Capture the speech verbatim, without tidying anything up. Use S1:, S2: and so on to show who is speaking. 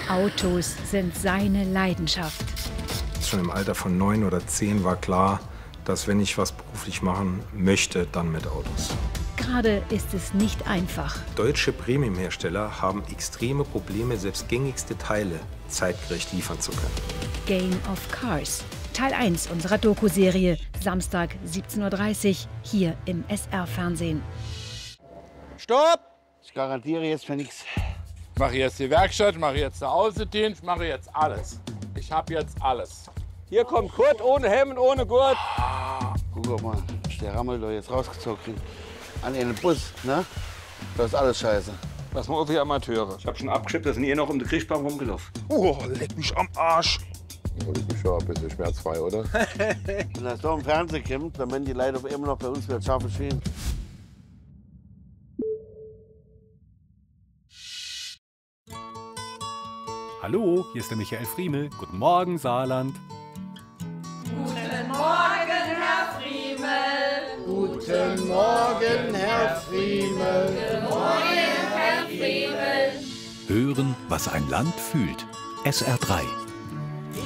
S1: Autos sind seine Leidenschaft.
S2: Schon im Alter von neun oder zehn war klar, dass wenn ich was beruflich machen möchte, dann mit Autos.
S1: Gerade ist es nicht einfach.
S2: Deutsche Premium-Hersteller haben extreme Probleme, selbst gängigste Teile zeitgerecht liefern zu können.
S1: Game of Cars. Teil eins unserer Doku-Serie. Samstag siebzehn Uhr dreißig hier im S R-Fernsehen.
S3: Stopp!
S4: Ich garantiere jetzt für nichts.
S3: Ich mache jetzt die Werkstatt, mache jetzt den Außendienst, mache jetzt alles. Ich habe jetzt alles.
S5: Hier kommt Kurt ohne Helm und ohne Gurt.
S4: Ah, guck mal, ist der Rammel doch jetzt rausgezogen an den Bus, ne? Das ist alles scheiße.
S5: Was mal auf die Amateure.
S6: Ich hab schon abgeschippt, da sind eh noch um den Kriegbaum rumgelaufen.
S3: Oh, leck mich am Arsch.
S7: Ich bin schon ein bisschen schmerzfrei, oder?
S4: Wenn das doch im Fernsehen kommt, dann werden die Leute immer noch bei uns wieder scharfe Schienen.
S8: Hallo, hier ist der Michael Friemel. Guten Morgen, Saarland.
S9: Guten Morgen, Herr Friemel.
S10: Guten Morgen, Herr Friemel.
S9: Guten Morgen, Herr Friemel.
S8: Hören, was ein Land fühlt. S R drei.